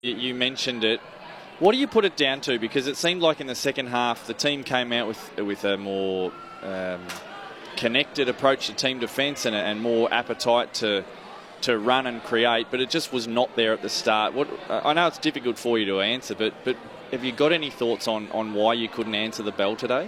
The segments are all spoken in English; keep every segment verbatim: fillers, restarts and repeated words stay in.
You, you mentioned it. What do you put it down to? Because it seemed like in the second half the team came out with with a more um, connected approach to team defence and, and more appetite to to run and create, but it just was not there at the start. What I know it's difficult for you to answer, but but have you got any thoughts on, on why you couldn't answer the bell today?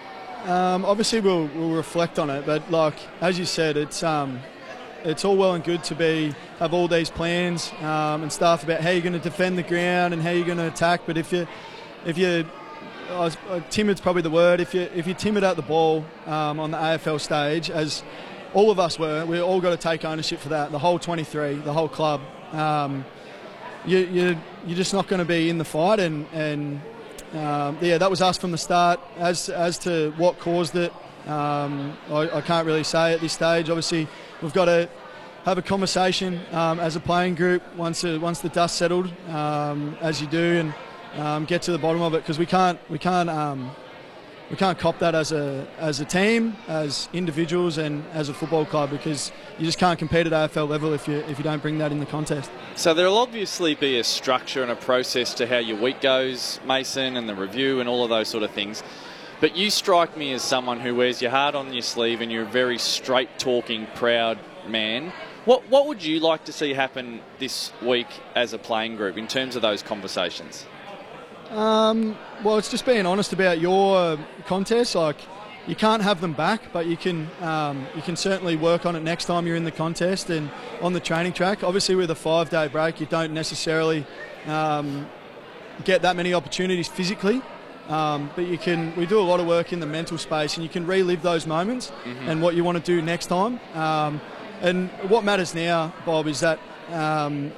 Um, obviously, we'll, we'll reflect on it, but like as you said, it's um, it's all well and good to be have all these plans um, and stuff about how you're going to defend the ground and how you're going to attack. But if you if you uh, timid's probably the word. If you if you're timid at the ball um, on the A F L stage, as all of us were, we all got to take ownership for that. The whole twenty-three, the whole club. Um, you you you're just not going to be in the fight, and and um, yeah, that was us from the start. As as to what caused it, um, I, I can't really say at this stage. Obviously, we've got to have a conversation um, as a playing group once uh, once the dust settled, um, as you do, and um, get to the bottom of it, because we can't we can't um, we can't cop that as a as a team, as individuals, and as a football club, because you just can't compete at A F L level if you if you don't bring that in the contest. So there'll obviously be a structure and a process to how your week goes, Mason, and the review and all of those sort of things. But you strike me as someone who wears your heart on your sleeve, and you're a very straight-talking, proud man. What what would you like to see happen this week as a playing group in terms of those conversations? Um, well, it's just being honest about your contest. Like, you can't have them back, but you can um, you can certainly work on it next time you're in the contest and on the training track. Obviously, with a five-day break, you don't necessarily um, get that many opportunities physically, um, but you can. We do a lot of work in the mental space, and you can relive those moments mm-hmm. and what you want to do next time. Um, and what matters now, Bob, is that um,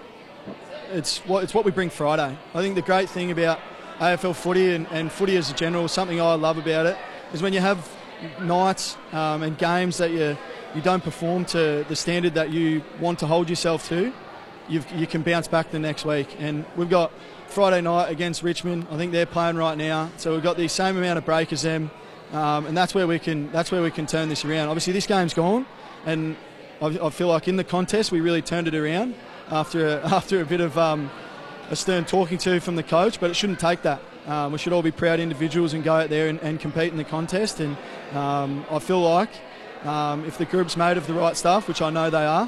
it's what it's what we bring Friday. I think the great thing about A F L footy and, and footy as a general, something I love about it, is when you have nights um, and games that you you don't perform to the standard that you want to hold yourself to, you've, you can bounce back the next week. And we've got Friday night against Richmond. I think they're playing right now, so we've got the same amount of break as them, um, and that's where we can that's where we can turn this around. Obviously, this game's gone, and I, I feel like in the contest we really turned it around after a, after a bit of um, a stern talking to from the coach, but it shouldn't take that. Um, we should all be proud individuals and go out there and, and compete in the contest. And um, I feel like um, if the group's made of the right stuff, which I know they are,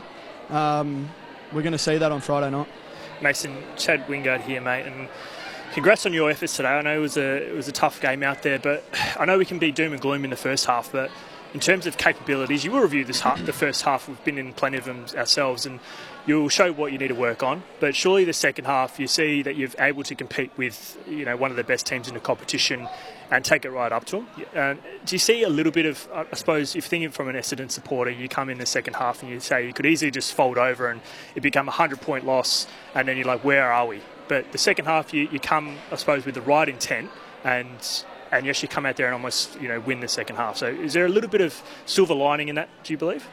um, we're going to see that on Friday night. Mason, Chad Wingard here, mate, and congrats on your efforts today. I know it was a it was a tough game out there, but I know we can be doom and gloom in the first half, but in terms of capabilities, you will review this half, the first half. We've been in plenty of them ourselves, and you'll show what you need to work on. But surely the second half, you see that you're able to compete with, you know, one of the best teams in the competition and take it right up to them. Uh, do you see a little bit of, I suppose, if you're thinking from an Essendon supporter, you come in the second half and you say you could easily just fold over and it become a hundred-point loss, and then you're like, where are we? But the second half, you, you come, I suppose, with the right intent, and and you actually come out there and almost, you know, win the second half. So is there a little bit of silver lining in that, do you believe?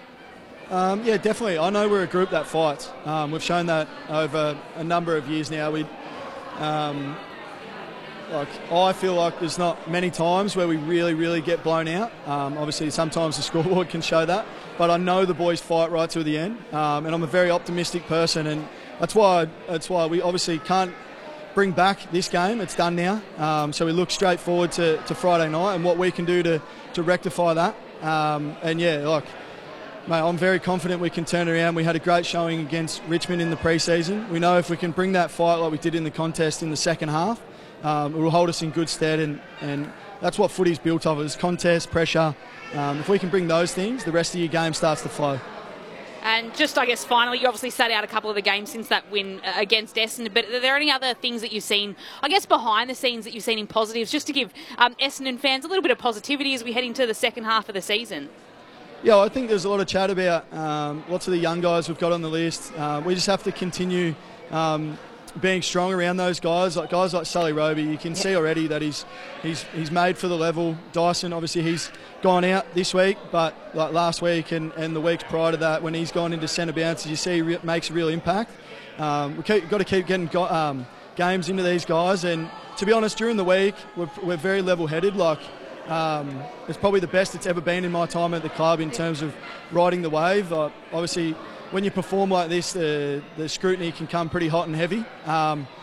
Um, yeah, definitely. I know we're a group that fights. Um, we've shown that over a number of years now. We, um, like, I feel like there's not many times where we really, really get blown out. Um, obviously, sometimes the scoreboard can show that, but I know the boys fight right to the end, um, and I'm a very optimistic person, and that's why that's why we obviously can't bring back this game. It's done now, um, so we look straight forward to, to Friday night and what we can do to, to rectify that. Um, and yeah, like, mate, I'm very confident we can turn it around. We had a great showing against Richmond in the pre-season. We know if we can bring that fight like we did in the contest in the second half, um, it will hold us in good stead, and, and that's what footy's built of, is contest, pressure. Um, if we can bring those things, the rest of your game starts to flow. And just, I guess, finally, you obviously sat out a couple of the games since that win against Essendon, but are there any other things that you've seen, I guess, behind the scenes that you've seen in positives, just to give um, Essendon fans a little bit of positivity as we head into the second half of the season? Yeah, I think there's a lot of chat about um, lots of the young guys we've got on the list. Uh, we just have to continue um, being strong around those guys, like guys like Sully Roby. You can see already that he's he's he's made for the level. Dyson, obviously, he's gone out this week, but like last week and, and the weeks prior to that, when he's gone into centre bounces, you see he re- makes a real impact. Um, we've got to keep getting go- um, games into these guys, and to be honest, during the week, we're, we're very level-headed. Like, um, it's probably the best it's ever been in my time at the club in terms of riding the wave. Uh, obviously, when you perform like this, the, the scrutiny can come pretty hot and heavy. Um,